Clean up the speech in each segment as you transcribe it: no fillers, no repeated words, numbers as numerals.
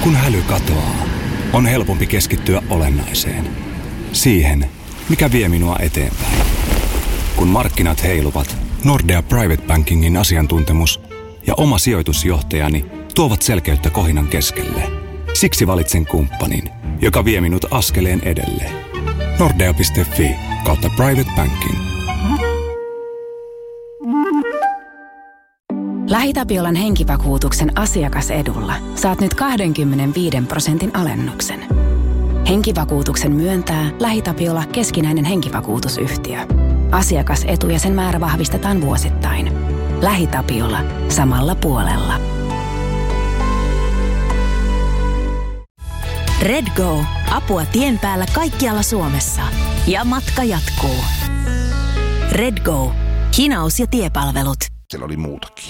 Kun häly katoaa, on helpompi keskittyä olennaiseen. Siihen, mikä vie minua eteenpäin. Kun markkinat heiluvat, Nordea Private Bankingin asiantuntemus ja oma sijoitusjohtajani tuovat selkeyttä kohinan keskelle. Siksi valitsen kumppanin, joka vie minut askeleen edelle. Nordea.fi/private banking. LähiTapiolan henkivakuutuksen asiakasedulla saat nyt 25% alennuksen. Henkivakuutuksen myöntää LähiTapiola keskinäinen henkivakuutusyhtiö. Asiakasetu ja sen määrä vahvistetaan vuosittain. LähiTapiola. Samalla puolella. RedGo. Apua tien päällä kaikkialla Suomessa. Ja matka jatkuu. RedGo. Hinaus- ja tiepalvelut. Siellä oli muutakin.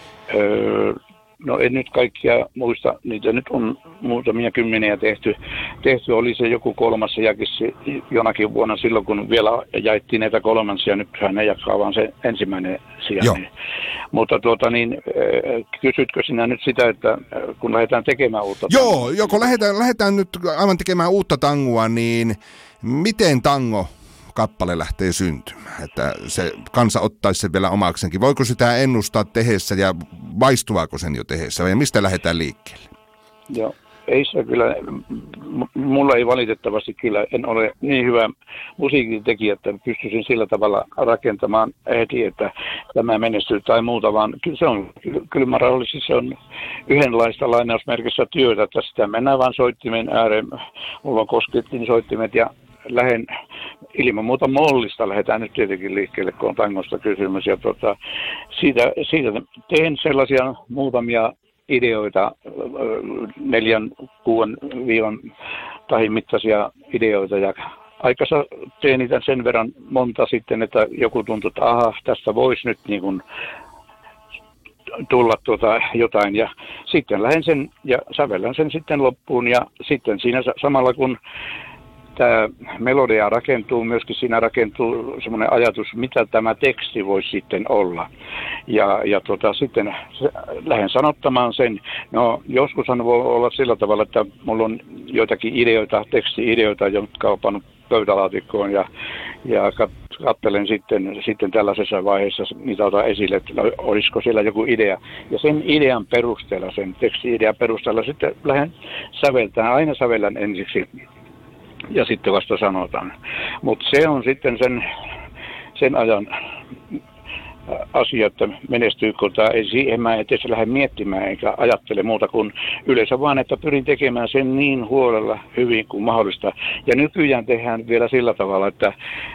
No en nyt kaikkia muista, niitä nyt on muutamia kymmeniä tehty. Oli se joku kolmas jakissi jonakin vuonna silloin, kun vielä jaettiin näitä kolmansia. Nythän ne jakaa vaan se ensimmäinen sija. Mutta kysytkö sinä nyt sitä, että kun lähdetään tekemään uutta tangoa? Joo, kun lähdetään nyt aivan tekemään uutta tangoa, niin miten kappale lähtee syntymään, että se kansa ottaisi sen vielä omaksenkin. Voiko sitä ennustaa tehdessä ja maistuvaako sen jo tehdessä vai mistä lähdetään liikkeelle? Joo, ei se kyllä, mulla ei valitettavasti kyllä, en ole niin hyvä musiikintekijä, että pystyisin sillä tavalla rakentamaan heti, että tämä menestyy tai muuta, vaan se on kyllä mahdollisesti se on yhdenlaista lainausmerkissä työtä, että sitä mennään vaan soittimen ääreen, mulla on koskettiin soittimet ja lähden ilman muuta mollista, lähdetään nyt tietenkin liikkeelle, kun on tangosta kysymys. Ja siitä teen sellaisia muutamia ideoita, 4-6 viivan tahin mittaisia ideoita. Ja aikassa teen niitä sen verran monta sitten, että joku tuntuu, että tästä voisi nyt niin kuin tulla jotain. Ja sitten lähden sen ja sävellän sen sitten loppuun. Ja sitten siinä samalla kun tämä melodia rakentuu, myöskin siinä rakentuu semmoinen ajatus, mitä tämä teksti voisi sitten olla. Ja sitten lähden sanottamaan sen. No joskushan voi olla sillä tavalla, että mulla on joitakin ideoita, teksti-ideoita, jotka on pannut pöytälaatikkoon ja katselen sitten tällaisessa vaiheessa niitä otan esille, että olisiko siellä joku idea. Ja sen idean perusteella, sen teksti-idean perusteella sitten lähden säveltämään, aina sävellän ensiksi. Ja sitten vasta sanotaan. Mutta se on sitten sen ajan asia, että menestyykö tämä. Siihen mä en edes lähde miettimään eikä ajattele muuta kuin yleensä vaan, että pyrin tekemään sen niin huolella hyvin kuin mahdollista. Ja nykyään tehdään vielä sillä tavalla, että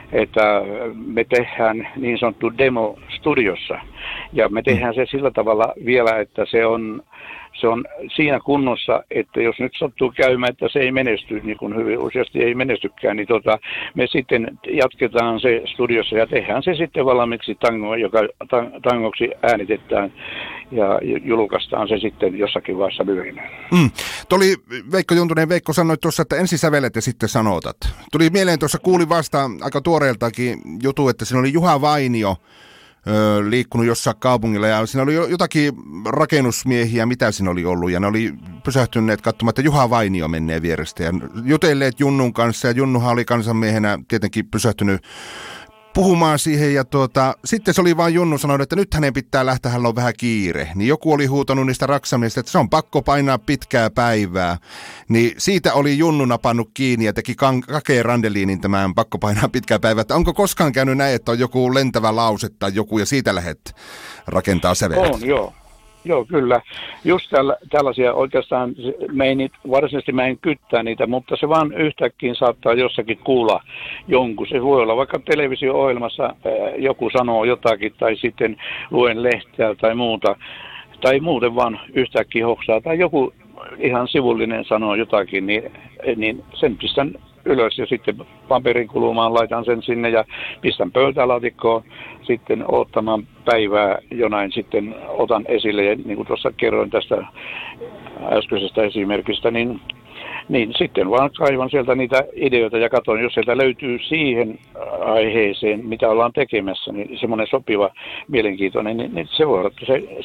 me tehdään niin sanottu demo studiossa. Ja me tehdään se sillä tavalla vielä, että se on siinä kunnossa, että jos nyt sattuu käymään, että se ei menesty, niin kuin hyvin useasti ei menestykään, niin me sitten jatketaan se studiossa ja tehdään se sitten valmiiksi tango, joka tangoksi äänitetään ja julkaistaan se sitten jossakin vaiheessa myöhemmin. Tuli Veikko Juntunen, Veikko sanoi tuossa, että ensin sävelet ja sitten sanotat. Tuli mieleen tuossa, kuulin vasta aika tuoreeltakin jutu, että siinä oli Juha Vainio liikkunut jossain kaupungilla ja siinä oli jotakin rakennusmiehiä, mitä siinä oli ollut ja ne oli pysähtyneet katsomaan, että Juha Vainio menee vierestä ja jutelleet Junnun kanssa ja Junnuhan oli kansanmiehenä tietenkin pysähtynyt puhumaan siihen ja sitten se oli vaan Junnu sanonut, että nyt hänen pitää lähteä, hänellä on vähän kiire. Niin joku oli huutanut niistä raksamista, että se on pakko painaa pitkää päivää. Niin siitä oli Junnu napannut kiinni ja teki Kake Randeliinin tämän pakko painaa pitkää päivää. Että onko koskaan käynyt näin, että on joku lentävä lause tai joku ja siitä lähdet rakentaa sävelet? On, joo. Joo, kyllä. Just tällaisia oikeastaan, varsinaisesti mä en kyttää niitä, mutta se vaan yhtäkkiä saattaa jossakin kuulla jonkun. Se voi olla vaikka televisio-ohjelmassa joku sanoo jotakin tai sitten luen lehteä tai muuta. Tai muuten vaan yhtäkkiä hoksaa tai joku ihan sivullinen sanoo jotakin, niin sen pistän ylös ja sitten paperin kulumaan laitan sen sinne ja pistän pöytälaatikkoon sitten odottamaan päivää jonain sitten otan esille ja niin kuin tuossa kerroin tästä äskeisestä esimerkistä, niin sitten vaan kaivan sieltä niitä ideoita ja katson, jos sieltä löytyy siihen aiheeseen, mitä ollaan tekemässä, niin semmoinen sopiva, mielenkiintoinen, niin se voi olla, että se